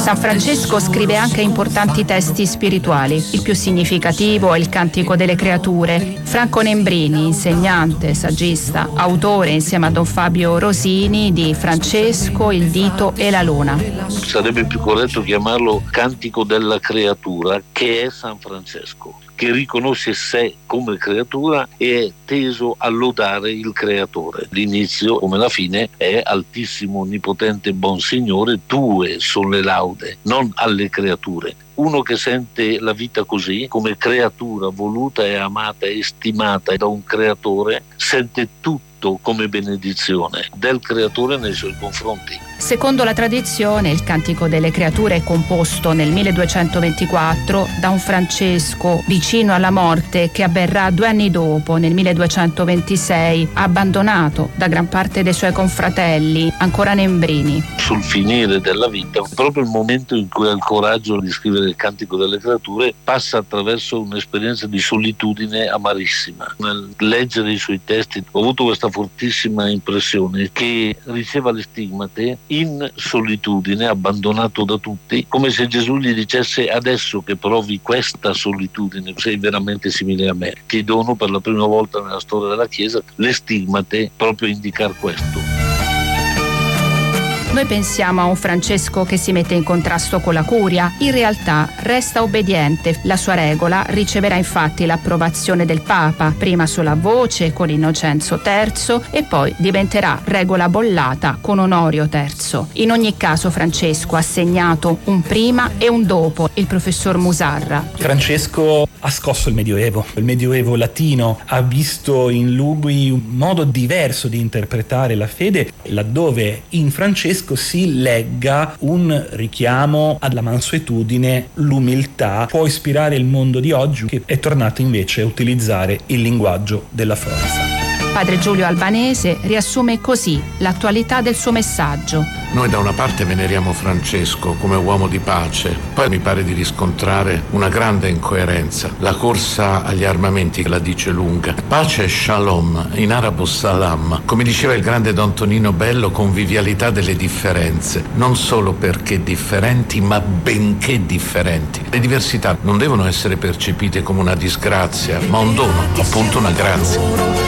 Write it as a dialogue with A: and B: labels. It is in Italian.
A: San Francesco scrive anche importanti testi spirituali. Il più significativo è il Cantico delle Creature. Franco Nembrini, insegnante, saggista, autore insieme a Don Fabio Rosini di Francesco, il dito e la luna.
B: Sarebbe più corretto chiamarlo Cantico della Creatura, che è San Francesco, che riconosce sé come creatura e è teso a lodare il creatore. L'inizio come la fine è: altissimo, onnipotente, buon Signore, tue sono le laude, non alle creature. Uno che sente la vita così, come creatura voluta e amata e stimata da un creatore, sente tutto come benedizione del creatore nei suoi confronti.
A: Secondo la tradizione, il Cantico delle Creature è composto nel 1224 da un Francesco vicino alla morte che avverrà 2 anni dopo, nel 1226, abbandonato da gran parte dei suoi confratelli, ancora Nembrini.
B: Sul finire della vita, proprio il momento in cui ha il coraggio di scrivere il Cantico delle Creature, passa attraverso un'esperienza di solitudine amarissima. Nel leggere i suoi testi ho avuto questa fortissima impressione che riceva le stigmate in solitudine, abbandonato da tutti, come se Gesù gli dicesse: adesso che provi questa solitudine sei veramente simile a me. Ti dono per la prima volta nella storia della Chiesa le stigmate proprio a indicare questo.
A: Noi pensiamo a un Francesco che si mette in contrasto con la curia, in realtà resta obbediente. La sua regola riceverà infatti l'approvazione del Papa, prima sola voce con Innocenzo III e poi diventerà regola bollata con Onorio III. In ogni caso Francesco ha segnato un prima e un dopo, il professor Musarra.
C: Francesco ha scosso il Medioevo latino, ha visto in lui un modo diverso di interpretare la fede, laddove in Francesco si legga un richiamo alla mansuetudine, l'umiltà, può ispirare il mondo di oggi che è tornato invece a utilizzare il linguaggio della forza.
A: Padre Giulio Albanese riassume così l'attualità del suo messaggio.
D: Noi da una parte veneriamo Francesco come uomo di pace, poi mi pare di riscontrare una grande incoerenza. La corsa agli armamenti la dice lunga. Pace è shalom, in arabo salam. Come diceva il grande Don Tonino Bello, convivialità delle differenze, non solo perché differenti, ma benché differenti. Le diversità non devono essere percepite come una disgrazia, ma un dono, appunto una grazia.